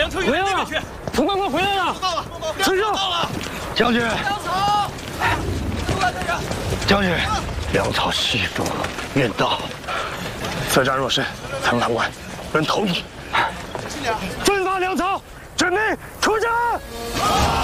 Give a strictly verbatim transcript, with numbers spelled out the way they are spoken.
粮车运到那边去。 陈官官回来了， 到了， 陈胜到了。 将军， 粮草，出来这人。 将军，粮草西风运到。 此战若胜，苍南关人投你。 尽量。 分发粮草，准备出征。